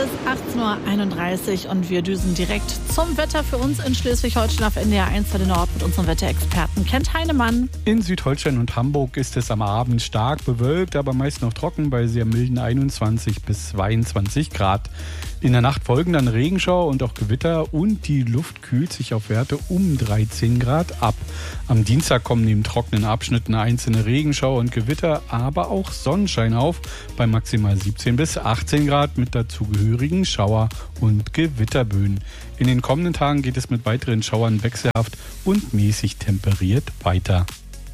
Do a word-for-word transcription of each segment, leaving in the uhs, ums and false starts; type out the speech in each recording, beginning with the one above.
ist achtzehn Uhr einunddreißig und wir düsen direkt zum Wetter für uns in Schleswig-Holstein auf N D R eins Welle Nord mit unserem Wetterexperten Kent Heinemann. In Südholstein und Hamburg ist es am Abend stark bewölkt, aber meist noch trocken bei sehr milden einundzwanzig bis zweiundzwanzig Grad. In der Nacht folgen dann Regenschauer und auch Gewitter und die Luft kühlt sich auf Werte um dreizehn Grad ab. Am Dienstag kommen neben trockenen Abschnitten einzelne Regenschauer und Gewitter, aber auch Sonnenschein auf bei maximal siebzehn bis achtzehn Grad mit dazugehörigen Schauer- und Gewitterböen. In den kommenden Tagen geht es mit weiteren Schauern wechselhaft und mäßig temperiert weiter.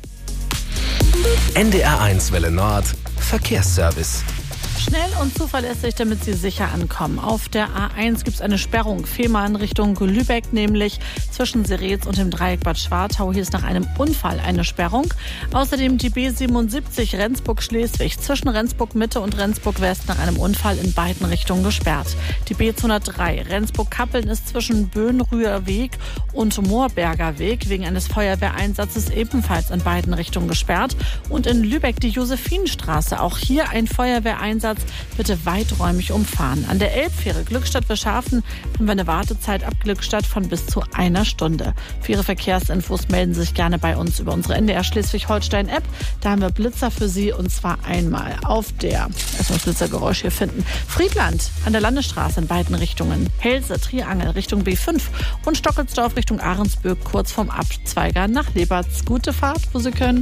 N D R eins Welle Nord Verkehrsservice. Schnell und zuverlässig, damit Sie sicher ankommen. Auf der A eins gibt es eine Sperrung. Fehmarn Richtung Lübeck, nämlich zwischen Seretz und dem Dreieck Bad Schwartau. Hier ist nach einem Unfall eine Sperrung. Außerdem die B siebenundsiebzig Rendsburg-Schleswig zwischen Rendsburg-Mitte und Rendsburg-West nach einem Unfall in beiden Richtungen gesperrt. Die B zweihundertdrei Rendsburg-Kappeln ist zwischen Böhnrüher Weg und Moorberger Weg wegen eines Feuerwehreinsatzes ebenfalls in beiden Richtungen gesperrt. Und in Lübeck die Josephinenstraße. Auch hier ein Feuerwehreinsatz. Bitte weiträumig umfahren. An der Elbfähre Glückstadt-Wilschafen haben wir eine Wartezeit ab Glückstadt von bis zu einer Stunde. Für Ihre Verkehrsinfos melden Sie sich gerne bei uns über unsere N D R Schleswig-Holstein-App. Da haben wir Blitzer für Sie und zwar einmal auf der, erstmal das Blitzergeräusch hier finden, Friedland an der Landesstraße in beiden Richtungen, Helse, Triangel Richtung B fünf und Stockelsdorf Richtung Ahrensböck kurz vorm Abzweiger nach Leberz. Gute Fahrt, wo Sie können.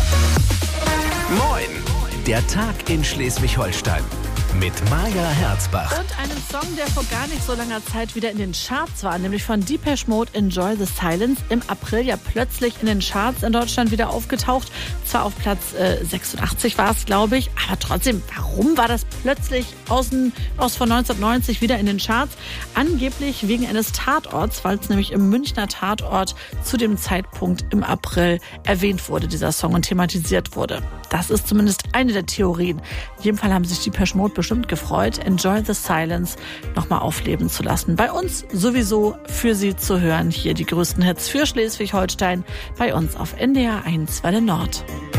Moin! Der Tag in Schleswig-Holstein mit Maja Herzbach. Und einen Song, der vor gar nicht so langer Zeit wieder in den Charts war, nämlich von Depeche Mode, Enjoy the Silence. Im April ja plötzlich in den Charts in Deutschland wieder aufgetaucht. Zwar auf Platz äh, sechsundachtzig war es, glaube ich, aber trotzdem, warum war das plötzlich aus, aus von neunzehnhundertneunzig wieder in den Charts? Angeblich wegen eines Tatorts, weil es nämlich im Münchner Tatort zu dem Zeitpunkt im April erwähnt wurde, dieser Song, und thematisiert wurde. Das ist zumindest eine der Theorien. In jedem Fall haben sich die Depeche Mode bestimmt gefreut, Enjoy the Silence nochmal aufleben zu lassen. Bei uns sowieso für Sie zu hören. Hier die größten Hits für Schleswig-Holstein bei uns auf N D R eins Welle Nord.